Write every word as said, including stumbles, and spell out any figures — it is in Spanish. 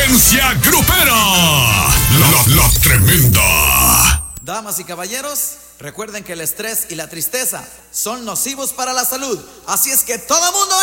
Potencia grupera. La, la tremenda. Damas y caballeros, recuerden que el estrés y la tristeza son nocivos para la salud. Así es que todo mundo